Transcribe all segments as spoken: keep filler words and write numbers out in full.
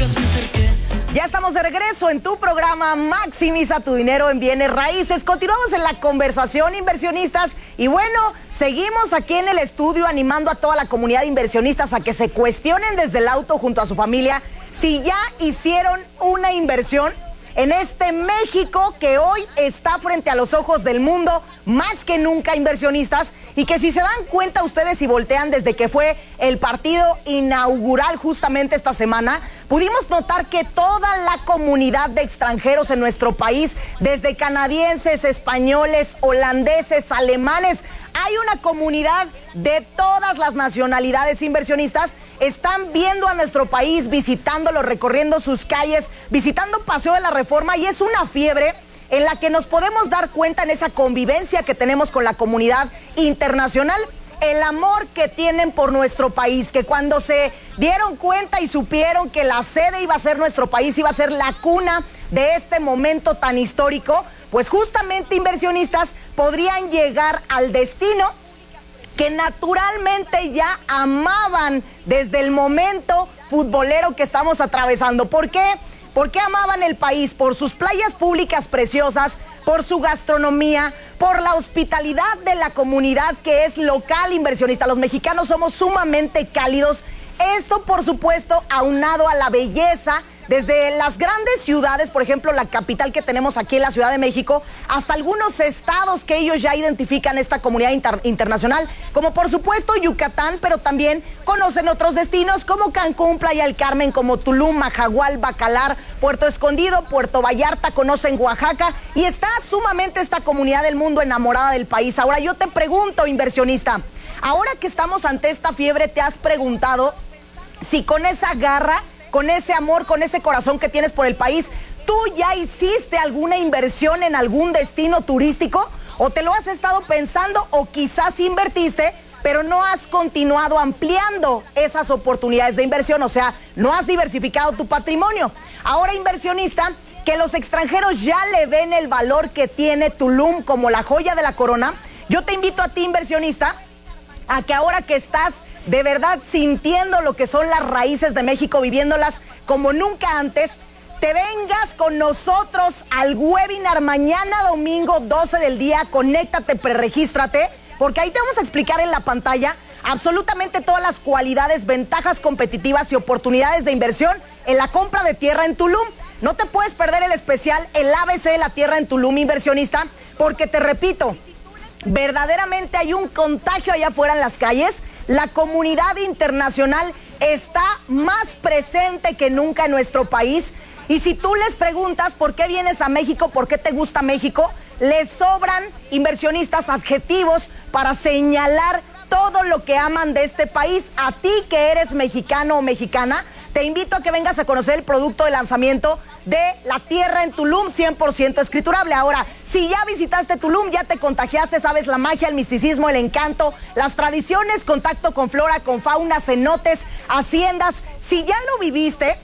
Ya estamos de regreso en tu programa Maximiza tu dinero en bienes raíces. Continuamos en la conversación, inversionistas. Y bueno, seguimos aquí en el estudio animando a toda la comunidad de inversionistas a que se cuestionen desde el auto junto a su familia si ya hicieron una inversión en este México que hoy está frente a los ojos del mundo, más que nunca, inversionistas, y que si se dan cuenta ustedes y voltean desde que fue el partido inaugural justamente esta semana, pudimos notar que toda la comunidad de extranjeros en nuestro país, desde canadienses, españoles, holandeses, alemanes, hay una comunidad de todas las nacionalidades inversionistas, están viendo a nuestro país, visitándolo, recorriendo sus calles, visitando Paseo de la Reforma, y es una fiebre en la que nos podemos dar cuenta en esa convivencia que tenemos con la comunidad internacional, el amor que tienen por nuestro país, que cuando se dieron cuenta y supieron que la sede iba a ser nuestro país, iba a ser la cuna de este momento tan histórico, pues justamente, inversionistas, podrían llegar al destino que naturalmente ya amaban desde el momento futbolero que estamos atravesando. ¿Por qué? ¿Por qué amaban el país? Por sus playas públicas preciosas, por su gastronomía, por la hospitalidad de la comunidad que es local, inversionista. Los mexicanos somos sumamente cálidos. Esto, por supuesto, aunado a la belleza desde las grandes ciudades, por ejemplo, la capital que tenemos aquí en la Ciudad de México, hasta algunos estados que ellos ya identifican esta comunidad inter internacional, como por supuesto Yucatán, pero también conocen otros destinos como Cancún, Playa del Carmen, como Tulum, Majagual, Bacalar, Puerto Escondido, Puerto Vallarta, conocen Oaxaca, y está sumamente esta comunidad del mundo enamorada del país. Ahora yo te pregunto, inversionista, ahora que estamos ante esta fiebre, ¿te has preguntado si con esa garra, con ese amor, con ese corazón que tienes por el país, tú ya hiciste alguna inversión en algún destino turístico? ¿O te lo has estado pensando o quizás invertiste, pero no has continuado ampliando esas oportunidades de inversión? O sea, no has diversificado tu patrimonio. Ahora, inversionista, que los extranjeros ya le ven el valor que tiene Tulum como la joya de la corona, yo te invito a ti, inversionista, a que ahora que estás de verdad sintiendo lo que son las raíces de México, viviéndolas como nunca antes, te vengas con nosotros al webinar mañana domingo doce del día. Conéctate, preregístrate, porque ahí te vamos a explicar en la pantalla absolutamente todas las cualidades, ventajas competitivas y oportunidades de inversión en la compra de tierra en Tulum. No te puedes perder el especial, el A B C de la tierra en Tulum, inversionista, porque te repito, verdaderamente hay un contagio allá afuera en las calles. La comunidad internacional está más presente que nunca en nuestro país. Y si tú les preguntas por qué vienes a México, por qué te gusta México, les sobran, inversionistas, adjetivos para señalar todo lo que aman de este país. A ti que eres mexicano o mexicana, te invito a que vengas a conocer el producto de lanzamiento de la tierra en Tulum, cien por ciento escriturable. Ahora, si ya visitaste Tulum, ya te contagiaste, sabes la magia, el misticismo, el encanto, las tradiciones, contacto con flora, con fauna, cenotes, haciendas. Si ya lo viviste,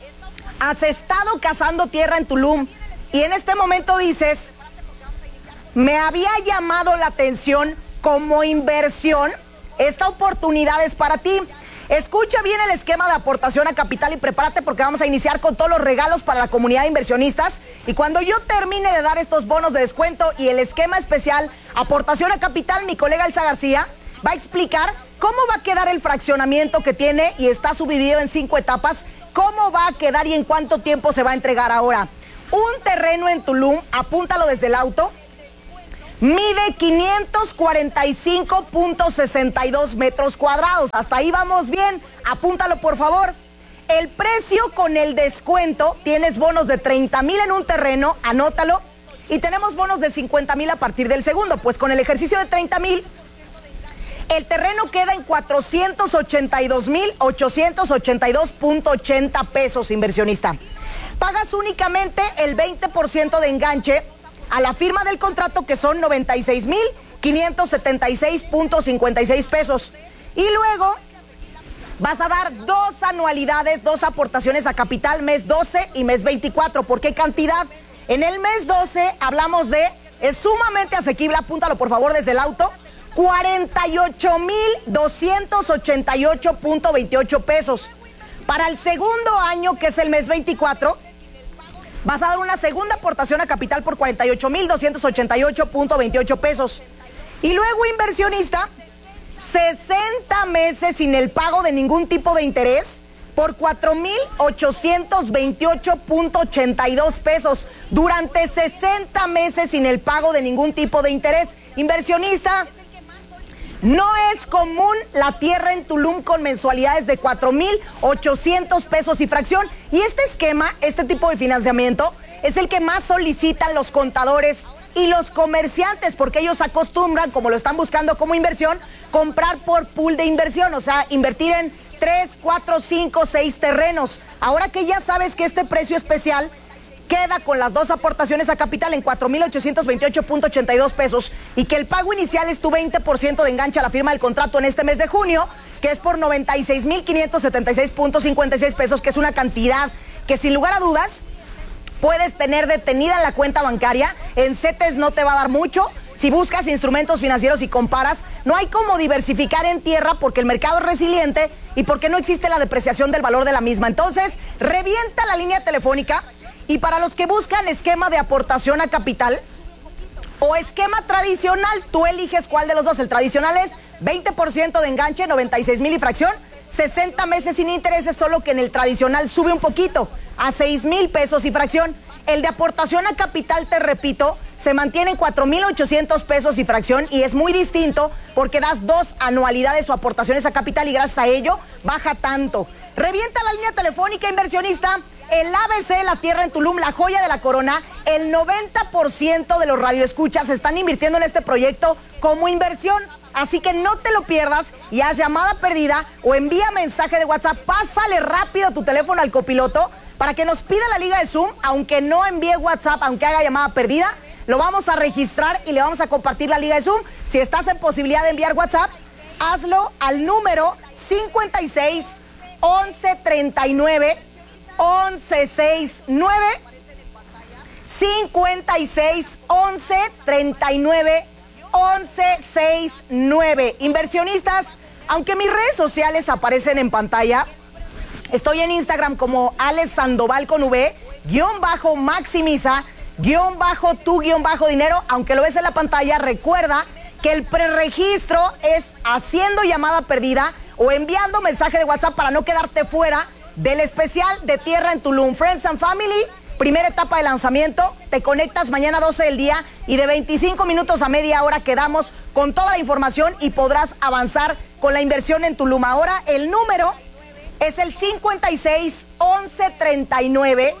has estado cazando tierra en Tulum y en este momento dices, me había llamado la atención como inversión, esta oportunidad es para ti. Escucha bien el esquema de aportación a capital y prepárate porque vamos a iniciar con todos los regalos para la comunidad de inversionistas. Y cuando yo termine de dar estos bonos de descuento y el esquema especial aportación a capital, mi colega Elsa García va a explicar cómo va a quedar el fraccionamiento que tiene y está subdividido en cinco etapas, cómo va a quedar y en cuánto tiempo se va a entregar. Ahora, un terreno en Tulum, apúntalo desde el auto, mide quinientos cuarenta y cinco punto sesenta y dos metros cuadrados. Hasta ahí vamos bien. Apúntalo, por favor. El precio con el descuento, tienes bonos de treinta mil en un terreno, anótalo. Y tenemos bonos de cincuenta mil a partir del segundo. Pues con el ejercicio de treinta mil, el terreno queda en cuatrocientos ochenta y dos mil ochocientos ochenta y dos punto ochenta pesos, inversionista. Pagas únicamente el veinte por ciento de enganche a la firma del contrato, que son noventa y seis mil quinientos setenta y seis punto cincuenta y seis pesos. Y luego vas a dar dos anualidades, dos aportaciones a capital, mes doce y mes veinticuatro. ¿Por qué cantidad? En el mes doce hablamos de, es sumamente asequible, apúntalo por favor desde el auto, cuarenta y ocho mil doscientos ochenta y ocho punto veintiocho pesos. Para el segundo año, que es el mes veinticuatro, vas a dar una segunda aportación a capital por cuarenta y ocho mil doscientos ochenta y ocho punto veintiocho pesos. Y luego, inversionista, sesenta meses sin el pago de ningún tipo de interés por cuatro mil ochocientos veintiocho punto ochenta y dos pesos. Durante sesenta meses sin el pago de ningún tipo de interés. Inversionista, no es común la tierra en Tulum con mensualidades de cuatro mil ochocientos pesos y fracción. Y este esquema, este tipo de financiamiento, es el que más solicitan los contadores y los comerciantes, porque ellos acostumbran, como lo están buscando como inversión, comprar por pool de inversión, o sea, invertir en tres, cuatro, cinco, seis terrenos. Ahora que ya sabes que este precio especial queda con las dos aportaciones a capital en cuatro mil ochocientos veintiocho punto ochenta y dos pesos y que el pago inicial es tu veinte por ciento de enganche a la firma del contrato en este mes de junio, que es por noventa y seis mil quinientos setenta y seis punto cincuenta y seis pesos, que es una cantidad que sin lugar a dudas puedes tener detenida en la cuenta bancaria. En CETES no te va a dar mucho. Si buscas instrumentos financieros y comparas, no hay cómo diversificar en tierra porque el mercado es resiliente y porque no existe la depreciación del valor de la misma. Entonces, revienta la línea telefónica. Y para los que buscan esquema de aportación a capital o esquema tradicional, tú eliges cuál de los dos. El tradicional es veinte por ciento de enganche, noventa y seis mil y fracción, sesenta meses sin intereses, solo que en el tradicional sube un poquito a seis mil pesos y fracción. El de aportación a capital, te repito, se mantiene en cuatro mil ochocientos pesos y fracción y es muy distinto porque das dos anualidades o aportaciones a capital y gracias a ello baja tanto. Revienta la línea telefónica, inversionista. El A B C, la tierra en Tulum, la joya de la corona, el noventa por ciento de los radioescuchas están invirtiendo en este proyecto como inversión. Así que no te lo pierdas y haz llamada perdida o envía mensaje de WhatsApp. Pásale rápido tu teléfono al copiloto para que nos pida la liga de Zoom, aunque no envíe WhatsApp, aunque haga llamada perdida. Lo vamos a registrar y le vamos a compartir la liga de Zoom. Si estás en posibilidad de enviar WhatsApp, hazlo al número cincuenta y seis, once, treinta y nueve, once, sesenta y nueve, cincuenta y seis, once, treinta y nueve, once, sesenta y nueve. Inversionistas, aunque mis redes sociales aparecen en pantalla, estoy en Instagram como Alex Sandoval con V, guión bajo maximiza, guión bajo tu guión bajo dinero. Aunque lo ves en la pantalla, recuerda que el preregistro es haciendo llamada perdida o enviando mensaje de WhatsApp para no quedarte fuera del especial de Tierra en Tulum. Friends and Family, primera etapa de lanzamiento. Te conectas mañana doce del día y de veinticinco minutos a media hora quedamos con toda la información y podrás avanzar con la inversión en Tulum. Ahora el número es el cincuenta y seis, once, treinta y nueve,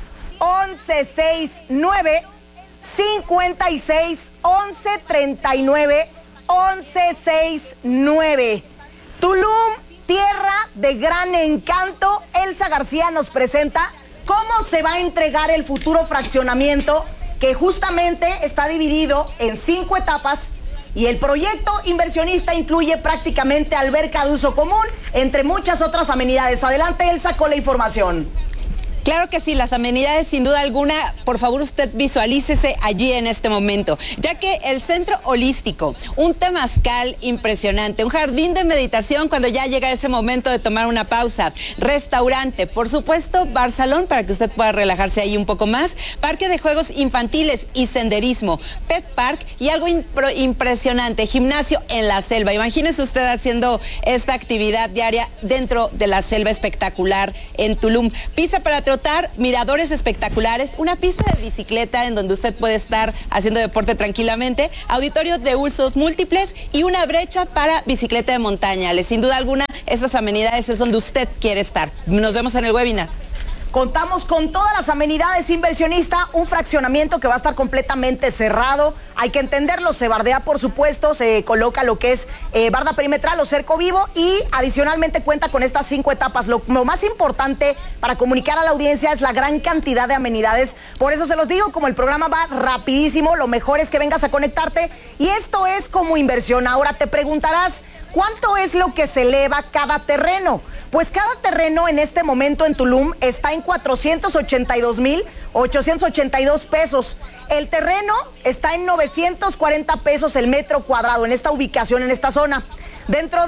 once, sesenta y nueve, cincuenta y seis, once, treinta y nueve, once, sesenta y nueve. Tulum, tierra de gran encanto. Elsa García nos presenta cómo se va a entregar el futuro fraccionamiento, que justamente está dividido en cinco etapas y el proyecto inversionista incluye prácticamente alberca de uso común, entre muchas otras amenidades. Adelante, Elsa, con la información. Claro que sí, las amenidades sin duda alguna, por favor usted visualícese allí en este momento, ya que el centro holístico, un temazcal impresionante, un jardín de meditación cuando ya llega ese momento de tomar una pausa, restaurante, por supuesto bar salón para que usted pueda relajarse ahí un poco más, parque de juegos infantiles y senderismo, pet park y algo impro- impresionante, gimnasio en la selva. Imagínese usted haciendo esta actividad diaria dentro de la selva espectacular en Tulum. Pista para trotar, miradores espectaculares, una pista de bicicleta en donde usted puede estar haciendo deporte tranquilamente, auditorio de usos múltiples y una brecha para bicicleta de montaña. Sin duda alguna, esas amenidades es donde usted quiere estar. Nos vemos en el webinar. Contamos con todas las amenidades, inversionista, un fraccionamiento que va a estar completamente cerrado. Hay que entenderlo, se bardea, por supuesto, se coloca lo que es eh, barda perimetral o cerco vivo y adicionalmente cuenta con estas cinco etapas. Lo, lo más importante para comunicar a la audiencia es la gran cantidad de amenidades. Por eso se los digo, como el programa va rapidísimo, lo mejor es que vengas a conectarte y esto es como inversión. Ahora te preguntarás, ¿cuánto es lo que se eleva cada terreno? Pues cada terreno en este momento en Tulum está en cuatrocientos ochenta y dos mil ochocientos ochenta y dos pesos. El terreno está en novecientos cuarenta pesos el metro cuadrado en esta ubicación, en esta zona. Dentro de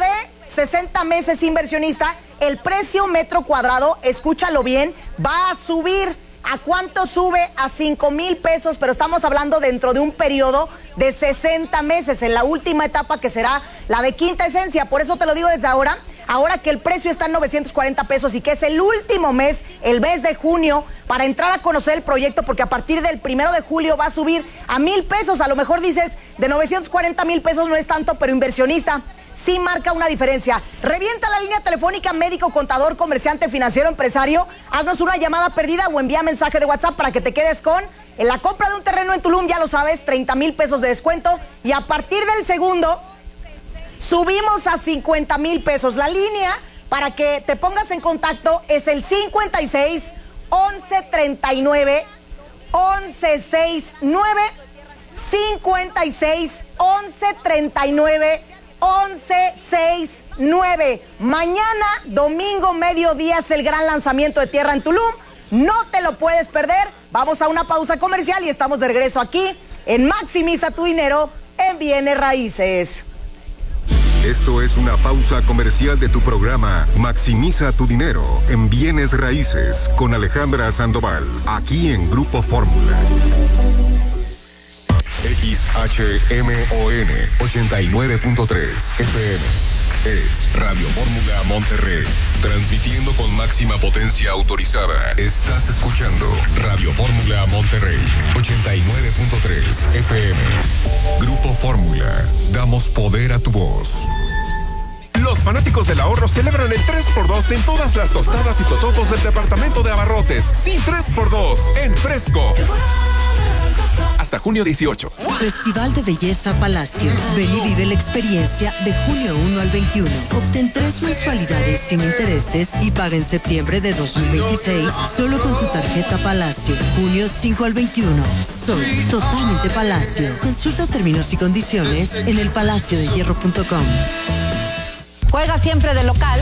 sesenta meses, inversionista, el precio metro cuadrado, escúchalo bien, va a subir. ¿A cuánto sube? A cinco mil pesos, pero estamos hablando dentro de un periodo de sesenta meses, en la última etapa que será la de Quinta Esencia. Por eso te lo digo desde ahora, ahora que el precio está en novecientos cuarenta pesos y que es el último mes, el mes de junio, para entrar a conocer el proyecto, porque a partir del primero de julio va a subir a mil pesos. A lo mejor dices, de novecientos cuarenta mil pesos no es tanto, pero inversionista, sí marca una diferencia. Revienta la línea telefónica, médico, contador, comerciante, financiero, empresario. Haznos una llamada perdida o envía mensaje de WhatsApp para que te quedes con, en la compra de un terreno en Tulum, ya lo sabes, treinta mil pesos de descuento. Y a partir del segundo, subimos a cincuenta mil pesos. La línea para que te pongas en contacto es el cincuenta y seis, once, treinta y nueve, once, sesenta y nueve. cincuenta y seis, once, treinta y nueve, once, sesenta y nueve. Mañana, domingo, mediodía, es el gran lanzamiento de tierra en Tulum. No te lo puedes perder. Vamos a una pausa comercial y estamos de regreso aquí en Maximiza tu Dinero en Bienes Raíces. Esto es una pausa comercial de tu programa Maximiza tu Dinero en Bienes Raíces con Alejandra Sandoval, aquí en Grupo Fórmula. X H M O N ochenta y nueve punto tres F M. Es Radio Fórmula Monterrey, transmitiendo con máxima potencia autorizada. Estás escuchando Radio Fórmula Monterrey, ochenta y nueve punto tres F M. Grupo Fórmula, damos poder a tu voz. Los fanáticos del ahorro celebran el tres por dos en todas las tostadas y totopos del departamento de abarrotes. Sí, tres por dos en Fresco. Hasta junio dieciocho. Festival de Belleza Palacio. Ven y vive la experiencia de junio uno al veintiuno. Obtén tres mensualidades sin intereses y paga en septiembre de dos mil veintiséis solo con tu tarjeta Palacio. Junio cinco al veintiuno. Soy totalmente Palacio. Consulta términos y condiciones en el palacio de hierro punto com. Juega siempre de local